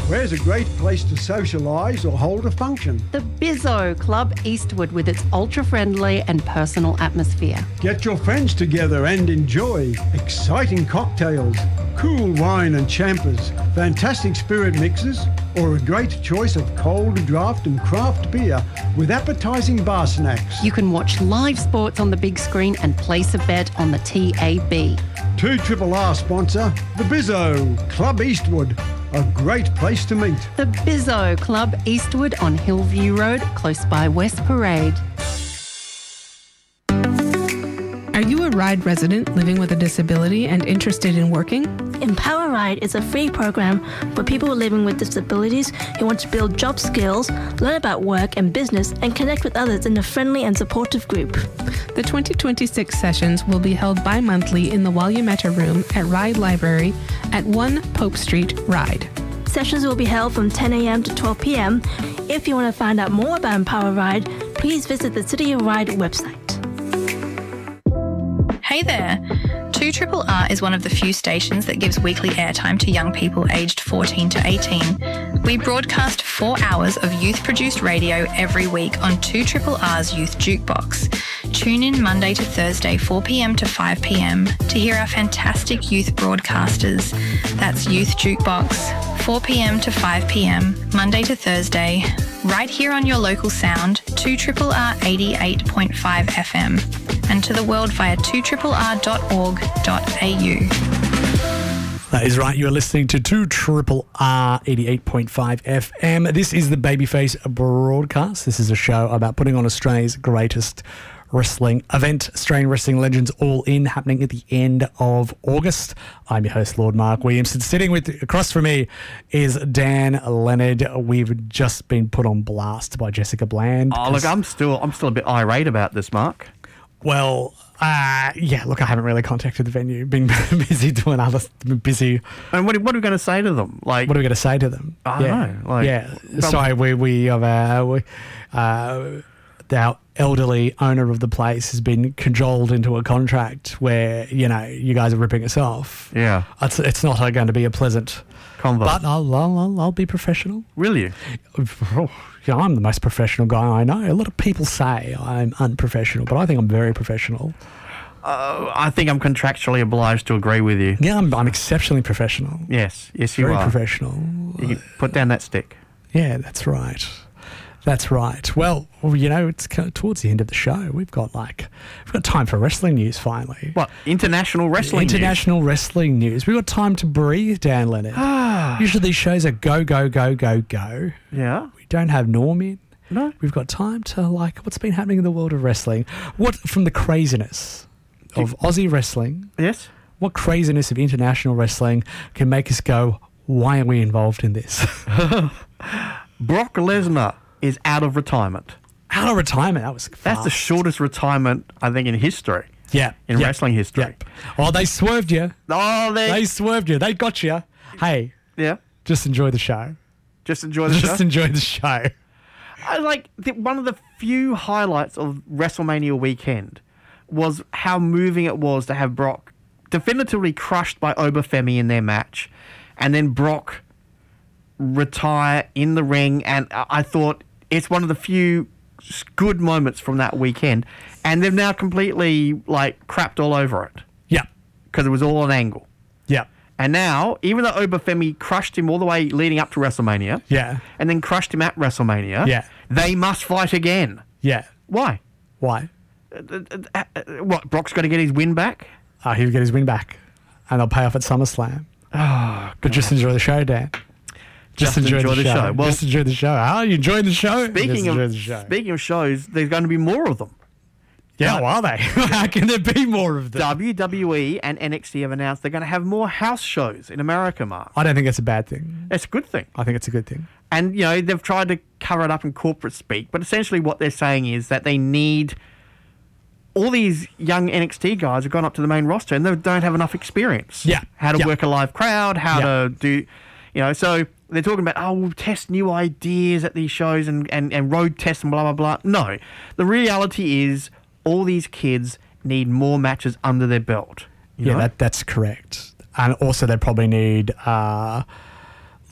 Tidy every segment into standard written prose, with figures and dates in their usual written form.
Where's a great place to socialise or hold a function? The Bizzo Club Eastwood with its ultra-friendly and personal atmosphere. Get your friends together and enjoy exciting cocktails, cool wine and champers, fantastic spirit mixes, or a great choice of cold draft and craft beer with appetising bar snacks. You can watch live sports on the big screen and place a bet on the TAB. 2RRR sponsor, the Bizzo Club Eastwood. A great place to meet. The Bizzo Club Eastwood on Hillview Road, close by West Parade. Are you a RIDE resident living with a disability and interested in working? Empower RIDE is a free program for people living with disabilities who want to build job skills, learn about work and business, and connect with others in a friendly and supportive group. The 2026 sessions will be held bi-monthly in the Wayumatah Room at RIDE Library at 1 Pope Street, RIDE. Sessions will be held from 10 a.m. to 12 p.m. If you want to find out more about Empower RIDE, please visit the City of RIDE website. Hey there! 2RRR is one of the few stations that gives weekly airtime to young people aged 14 to 18. We broadcast 4 hours of youth-produced radio every week on 2RRR's Youth Jukebox. Tune in Monday to Thursday, 4 p.m. to 5 p.m. to hear our fantastic youth broadcasters. That's Youth Jukebox, 4 p.m. to 5 p.m, Monday to Thursday, right here on your local sound, 2RRR 88.5 FM. And to the world via 2rrr.org.au. That is right. You are listening to 2RRR 88.5 FM. This is the Babyface broadcast. This is a show about putting on Australia's greatest wrestling event, Australian Wrestling Legends All In, happening at the end of August. I'm your host, Lord Mark Williamson. Sitting across from me is Dan Leonard. We've just been put on blast by Jessica Bland. Oh, look, I'm still a bit irate about this, Mark. Well, yeah, look, I haven't really contacted the venue. Been busy doing other, busy. And what are we going to say to them? Like, what are we going to say to them? I don't know. Like, yeah, sorry, we have our elderly owner of the place has been cajoled into a contract where, you know, you guys are ripping us off. Yeah. It's not going to be a pleasant convo. But I'll be professional. Will you? Yeah, I'm the most professional guy I know. A lot of people say I'm unprofessional, but I think I'm very professional. I think I'm contractually obliged to agree with you. Yeah, I'm exceptionally professional. Yes, you very are. Very professional. You can put down that stick. Yeah, that's right. That's right. Well, you know, it's towards the end of the show. We've got time for wrestling news finally. What? International wrestling news. We've got time to breathe, Dan Leonard. Usually these shows are go, go, go, go, go. Yeah. We don't have Norm in. No. We've got time to what's been happening in the world of wrestling. What, from the craziness of Aussie wrestling. Yes. What craziness of international wrestling can make us go, why are we involved in this? Brock Lesnar is out of retirement. Out of retirement? That was fast. That's the shortest retirement, I think, in history. Yeah. In wrestling history. Yep. Oh, they swerved you. Oh, they swerved you. They got you. Hey. Yeah. Just enjoy the show. Just enjoy the show? Just enjoy the show. One of the few highlights of WrestleMania weekend was how moving it was to have Brock definitively crushed by Obafemi in their match, and then Brock retire in the ring. And I thought it's one of the few good moments from that weekend, and they've now completely crapped all over it. Yeah. Because it was all an angle. Yeah. And now, even though Obafemi crushed him all the way leading up to WrestleMania, yeah, and then crushed him at WrestleMania, yeah, they must fight again. Yeah. Why? Why? What, Brock's got to get his win back? He'll get his win back, and they'll pay off at SummerSlam. Oh, but just enjoy the show, Dan. Just enjoy the show. Well, just enjoy the show. How are you enjoying the show? Speaking of shows, there's going to be more of them. Yeah, are they? How can there be more of them? WWE and NXT have announced they're going to have more house shows in America, Mark. I don't think it's a bad thing. It's a good thing. I think it's a good thing. And, you know, they've tried to cover it up in corporate speak, but essentially what they're saying is that they need... All these young NXT guys have gone up to the main roster and they don't have enough experience. Yeah. How to work a live crowd, how to do... You know, so they're talking about, we'll test new ideas at these shows and road tests and blah, blah, blah. No. The reality is... all these kids need more matches under their belt. You know? That's correct. And also they probably need...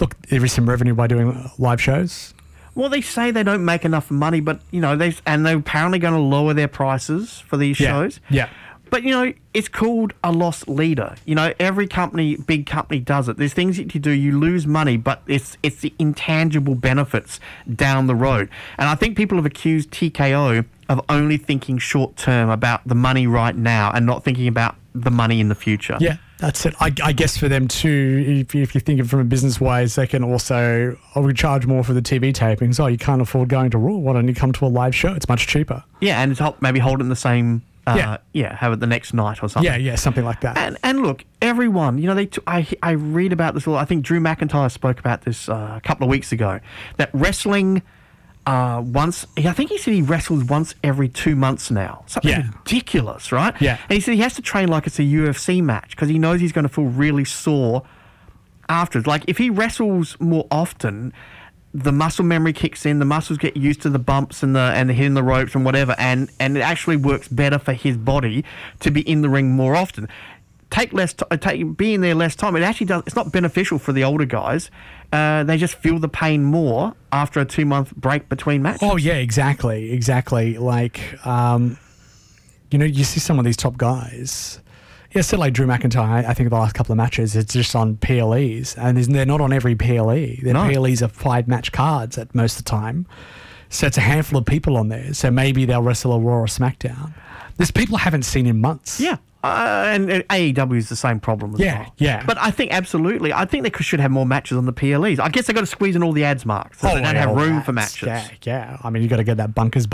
Look, there is some revenue by doing live shows. Well, they say they don't make enough money, but, they're apparently going to lower their prices for these shows. Yeah. But, it's called a loss leader. Every big company does it. There's things that you do, you lose money, but it's the intangible benefits down the road. And I think people have accused TKO of only thinking short term about the money right now and not thinking about the money in the future. Yeah, that's it. I guess for them too, if you think of it from a business wise, they can also, we charge more for the TV tapings. Oh, you can't afford going to Raw. Why don't you come to a live show? It's much cheaper. Yeah, and maybe hold it in the same... have it the next night or something. Yeah, something like that. And look, everyone, I read about this a lot. I think Drew McIntyre spoke about this a couple of weeks ago, that wrestling I think he said he wrestles once every 2 months now. Something ridiculous, right? Yeah. And he said he has to train like it's a UFC match because he knows he's going to feel really sore afterwards. Like, if he wrestles more often, the muscle memory kicks in, the muscles get used to the bumps and the hitting the ropes and whatever, and it actually works better for his body to be in the ring more often. Be in there less time. It actually does. It's not beneficial for the older guys. They just feel the pain more after a 2-month break between matches. Oh yeah, exactly. Like, you see some of these top guys. Yeah, so like Drew McIntyre, I think the last couple of matches, it's just on PLEs, and they're not on every PLE. Their PLEs are 5-match cards at most of the time. So it's a handful of people on there. So maybe they'll wrestle a Raw or SmackDown. There's people I haven't seen in months. Yeah. And AEW is the same problem as well. Yeah. But I think absolutely, they should have more matches on the PLEs. I guess they've got to squeeze in all the ads marks. So they don't have room for matches. Yeah. I mean, you got to get that bunkers.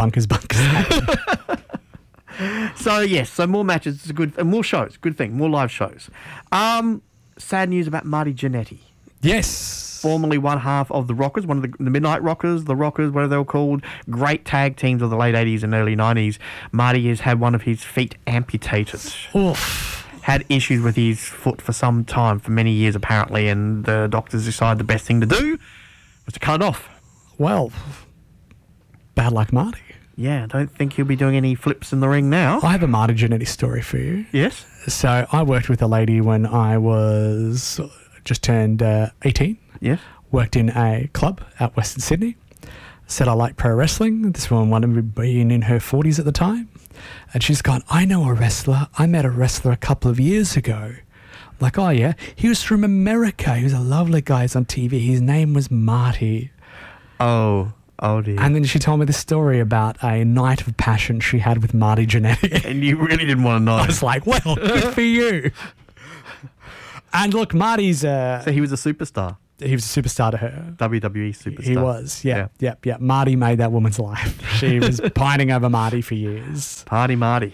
So more matches is good, and more shows, good thing, more live shows. Sad news about Marty Jannetty. Yes. Formerly one half of the Rockers, one of the Midnight Rockers, the Rockers, whatever they were called, great tag teams of the late 80s and early 90s. Marty has had one of his feet amputated. Oof. Had issues with his foot for some time, for many years apparently, and the doctors decided the best thing to do was to cut it off. Well, bad luck, Marty. Yeah, I don't think he'll be doing any flips in the ring now. I have a Marty Jannetty story for you. Yes? So I worked with a lady when I was just turned 18. Yes. Worked in a club out Western Sydney. Said I like pro wrestling. This woman wanted me to be in her 40s at the time. And she's gone, I know a wrestler. I met a wrestler a couple of years ago. I'm like, oh yeah, he was from America. He was a lovely guy. He's on TV. His name was Marty. Oh dear. And then she told me this story about a night of passion she had with Marty Jannetty. And you really didn't want to know. I was like, well, good for you. And look, Marty's... So he was a superstar. He was a superstar to her. WWE superstar. He was, yeah. Marty made that woman's life. She was pining over Marty for years. Party Marty.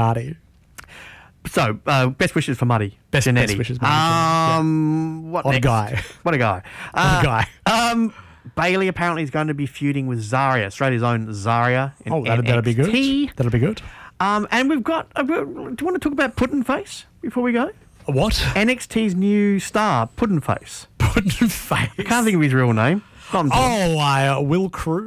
So, best wishes for Marty. Best wishes, Marty. What a guy. What a guy. What a guy. Bailey apparently is going to be feuding with Zarya, Australia's own Zarya. That'll be good. That'll be good. And we've got... do you want to talk about Puddin' Face before we go? What? NXT's new star, Puddin' Face. Puddin' Face? I can't think of his real name. Will Crew.